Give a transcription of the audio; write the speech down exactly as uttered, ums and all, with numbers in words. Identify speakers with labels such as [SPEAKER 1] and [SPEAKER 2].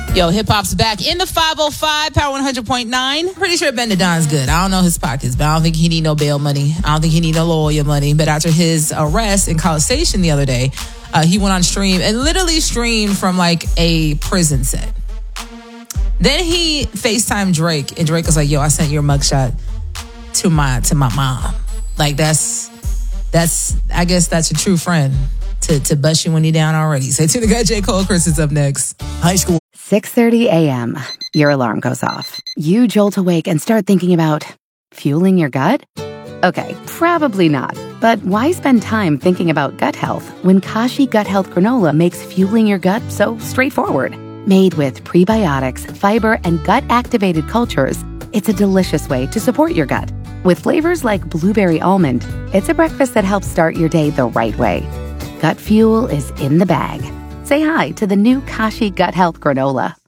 [SPEAKER 1] Yo, hip hop's back in the five oh five, Power one hundred point nine. Pretty sure Ben Don's good. I don't know his pockets, but I don't think he need no bail money. I don't think he need no lawyer money. But after his arrest in College Station the other day, uh, he went on stream and literally streamed from like a prison set. Then he FaceTimed Drake, and Drake was like, yo, I sent your mugshot to my to my mom. Like, that's, that's I guess that's a true friend to, to bust you when he down already. Say to the guy, J. Cole. Chris is up next.
[SPEAKER 2] High school.
[SPEAKER 3] six thirty a.m. Your alarm goes off. You jolt awake and start thinking about fueling your gut? Okay, probably not. But why spend time thinking about gut health when Kashi Gut Health Granola makes fueling your gut so straightforward? Made with prebiotics, fiber, and gut-activated cultures, it's a delicious way to support your gut. With flavors like blueberry almond, it's a breakfast that helps start your day the right way. Gut fuel is in the bag. Say hi to the new Kashi Gut Health Granola.